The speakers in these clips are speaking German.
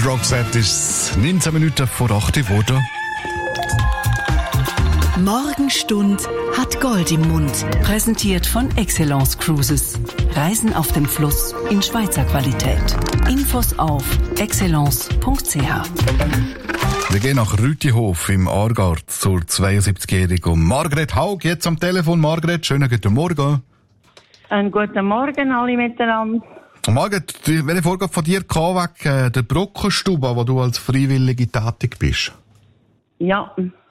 Roxette ist 19 Minuten vor 8 Uhr geworden. Morgenstund hat Gold im Mund. Präsentiert von Excellence Cruises. Reisen auf dem Fluss in Schweizer Qualität. Infos auf excellence.ch. Wir gehen nach Rütihof im Aargau zur 72-jährigen Margret Haug. Jetzt am Telefon. Margret, schönen guten Morgen. Einen guten Morgen alle miteinander. Margret, welche Vorgabe von dir kam wegen der Brockenstube, wo du als Freiwillige tätig bist? Ja.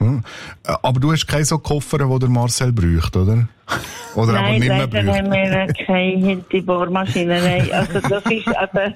Aber du hast keine so Koffer, die der Marcel braucht, oder? Oder Nein, aber nicht mehr leider braucht? haben wir keine Hinterbohrmaschine. Nein, also das ist eben,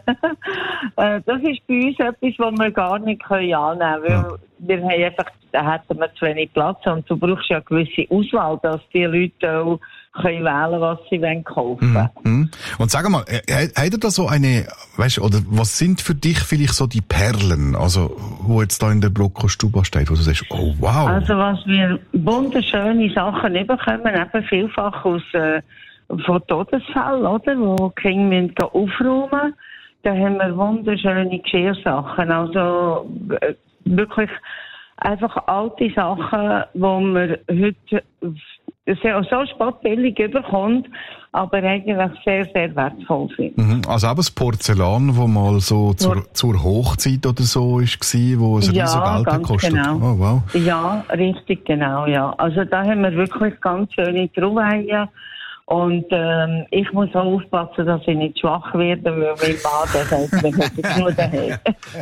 das ist bei uns etwas, was wir gar nicht annehmen können, weil wir haben einfach, da hätten wir zu wenig Platz und du brauchst ja eine gewisse Auswahl, dass die Leute auch können wählen, was sie kaufen wollen. Und sag mal, hat er da so eine, weißt du, oder was sind für dich vielleicht so die Perlen, also, wo jetzt da in der Brockenstube steht, wo du sagst, oh wow. Also was wir wunderschöne Sachen bekommen, eben vielfach aus, von Todesfällen, oder, wo die Kinder müssen aufräumen. Da haben wir wunderschöne Geschirrsachen, also, wirklich einfach alte Sachen, wo man heute so spottbillig überkommt, aber eigentlich sehr, sehr wertvoll sind. Also eben das Porzellan, das mal so zur Hochzeit oder so war, wo es riesen Geld gekostet hat. Genau. Oh, wow. Ja, richtig, genau, ja. Also da haben wir wirklich ganz schöne Trauweihen. Und ich muss auch aufpassen, dass ich nicht schwach werde, weil mein Mann, der sagt, wir hätten nur daheim.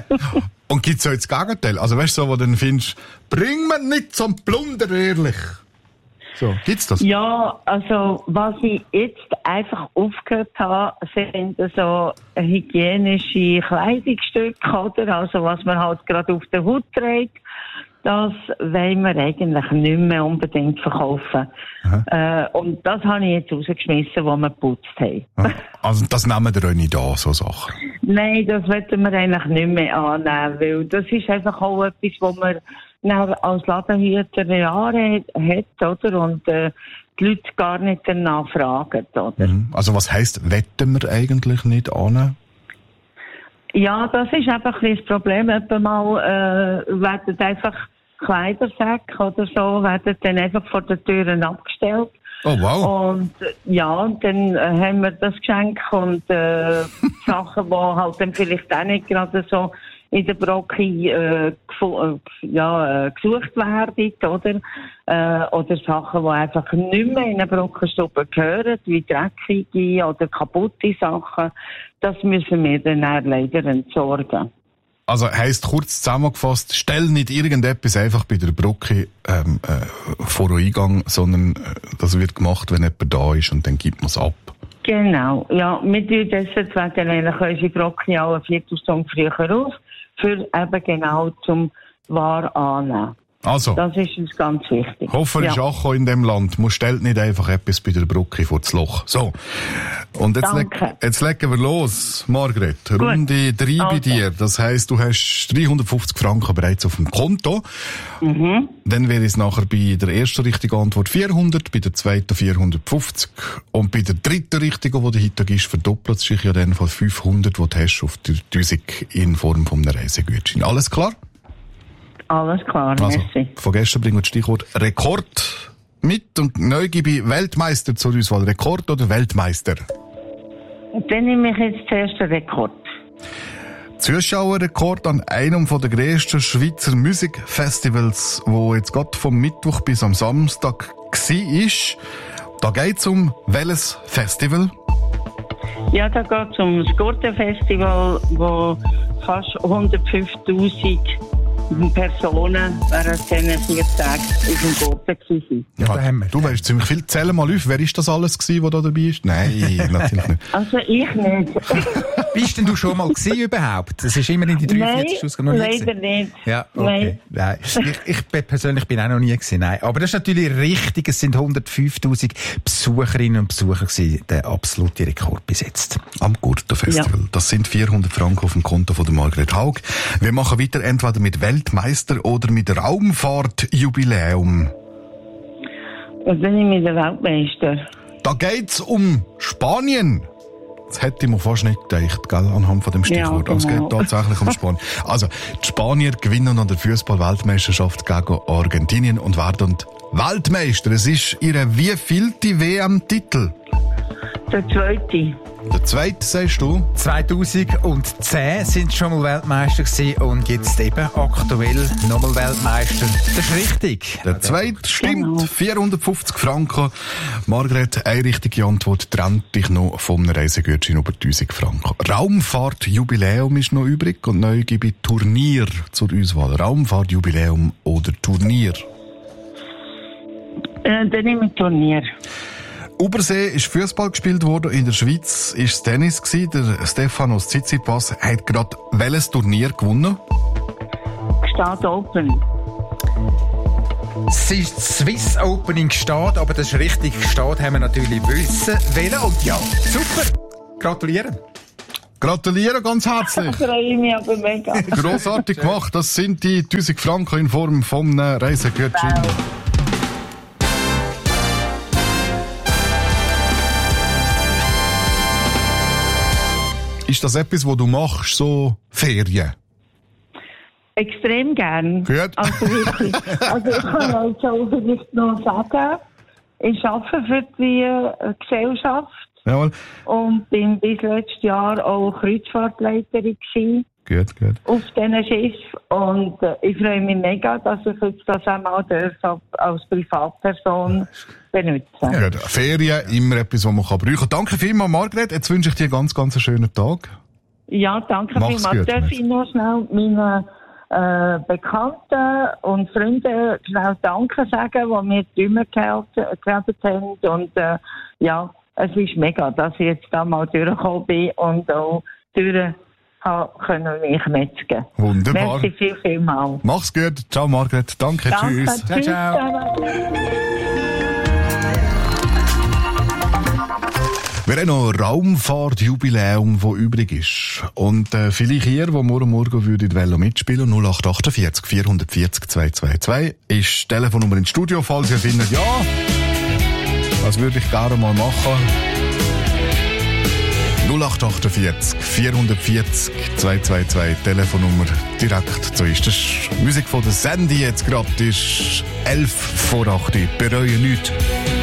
Und gibt's auch das Gegenteil? Also weißt du, so, wo du dann findest, bring mir nicht zum Plunder, ehrlich. So, gibt's das? Ja, also was ich jetzt einfach aufgehört habe, sind so hygienische Kleidungsstücke, oder? Also was man halt gerade auf der Haut trägt. Das wollen wir eigentlich nicht mehr unbedingt verkaufen. Und das habe ich jetzt rausgeschmissen, wo wir geputzt haben. Also das nehmen wir auch nicht an, so Sachen? Nein, das wollen wir eigentlich nicht mehr annehmen, weil das ist einfach auch etwas, was man als Ladenhüter Jahre hat, oder? Und die Leute gar nicht danach fragen, oder? Also was heisst, wetten wir eigentlich nicht annehmen? Ja, das ist einfach ein Problem. Etwa mal werden einfach Kleidersäcke oder so werden dann einfach vor den Türen abgestellt. Oh wow. Und und dann haben wir das Geschenk und Sachen, die halt dann vielleicht auch nicht gerade so in der Brocke gesucht werden, oder Sachen, die einfach nicht mehr in eine Brockenstube gehören, wie dreckige oder kaputte Sachen. Das müssen wir dann leider entsorgen. Also heisst kurz zusammengefasst, stell nicht irgendetwas einfach bei der Brocke vor den Eingang, sondern das wird gemacht, wenn jemand da ist und dann gibt man es ab. Genau, ja. Wir tun deswegen eigentlich unsere Brocke auch eine Viertelstunde früher auf, für eben genau zum Wahr annehmen. Also. Das ist uns ganz wichtig. Hofer ist auch in dem Land. Man stellt nicht einfach etwas bei der Brocke vor das Loch. So. Und jetzt legen wir los, Margret. Runde 3 bei dir. Das heisst, du hast 350 Franken bereits auf dem Konto. Dann wäre es nachher bei der ersten richtigen Antwort 400, bei der zweiten 450 und bei der dritten richtigen, die dahinter ist, verdoppelt sich ja dann von 500, die du hast, auf die 1000 in Form von einem Reisegutschein. Alles klar? Alles klar, also, merci. Von gestern bringen wir das Stichwort Rekord mit und neu gebe ich Weltmeister zur Auswahl. Rekord oder Weltmeister? Dann nehme ich jetzt zuerst den Rekord. Zuschauerrekord an einem der grössten Schweizer Musikfestivals, wo jetzt gerade vom Mittwoch bis am Samstag war. Da geht es um welches Festival? Ja, da geht es um das Gurtenfestival, wo fast 105.000 Personen während diesen 4 Tagen auf dem Gurten waren. Ja, du weißt ziemlich viel. Zähl mal auf, wer ist das alles gewesen, der da dabei ist? Nein, natürlich nicht. Also ich nicht. Bist denn du schon mal gewesen überhaupt? Das ist immer in die 43 Ausgaben noch nie leider nicht. Ja, okay. Nein. Ich persönlich bin auch noch nie gewesen. Nein. Aber das ist natürlich richtig. Es sind 105.000 Besucherinnen und Besucher gewesen. Der absolute Rekord bis jetzt. Am Gurtenfestival. Ja. Das sind 400 Franken auf dem Konto von der Margret Haug. Wir machen weiter entweder mit Weltmeister oder mit Raumfahrtjubiläum. Was bin ich mit der Weltmeister? Da geht's um Spanien. Das hätte man fast nicht gedacht, gell, anhand von dem Stichwort. Ja, genau. Aber es geht tatsächlich um Spanien. Also, die Spanier gewinnen an der Fußball-Weltmeisterschaft gegen Argentinien und werden Weltmeister. Es ist ihre wievielte WM-Titel? Der zweite. Der zweite, sagst du? 2010 sind schon mal Weltmeister gewesen und jetzt eben aktuell nochmal Weltmeister. Das ist richtig. Der zweite stimmt. Genau. 450 Franken. Margret, eine richtige Antwort trennt dich noch vom Reisegutschein über 1000 Franken. Raumfahrt-Jubiläum ist noch übrig und neu gebe ich Turnier zur Auswahl. Raumfahrt-Jubiläum oder Turnier? Dann nehme ich Turnier. Übersee ist Fußball gespielt worden, in der Schweiz ist es Tennis gewesen. Der Stefanos Tsitsipas hat gerade welches Turnier gewonnen? Gstaad Open. Es ist Swiss Open in Gstaad, aber das ist richtig. Gstaad haben wir natürlich wissen wollen. Und ja, super. Gratulieren. Gratuliere ganz herzlich. Ich freue mich aber mega. Grossartig gemacht. Das sind die 1000 Franken in Form von einem Reisegutschein. Ist das etwas, was du machst, so Ferien? Extrem gern. Gut. Also wirklich. Also ich kann euch auch vielleicht noch sagen, ich arbeite für die Gesellschaft Jawohl. und bin bis letztes Jahr auch Kreuzfahrtleiterin gewesen Gut. auf diesen Schiff. Und ich freue mich mega, dass ich jetzt das einmal als Privatperson benutzen. Ja, Ferien, immer etwas, was man brauchen kann. Danke vielmals, Margret. Jetzt wünsche ich dir einen ganz schönen Tag. Ja, danke Mach's vielmals. gut, Darf ich noch schnell meinen Bekannten und Freunden schnell Danke sagen, die mir die Stimme gehalten haben. Und ja, es ist mega, dass ich jetzt da mal durchgekommen bin und auch durch können mich metzgen. Wunderbar. Merci vielmals. Mach's gut. Ciao, Margret. Danke. Tschüss. Ciao, ciao. Wir haben noch ein Raumfahrt-Jubiläum, das übrig ist. Und vielleicht ihr, wo morgen würdet mitspielen, 0848 440 222 ist die Telefonnummer ins Studio, falls ihr findet, ja, das würde ich gerne mal machen. 0848 440 222, Telefonnummer direkt zu ist. Das ist Musik von der Sandy jetzt gerade, ist 11 vor 8. Bereue nichts.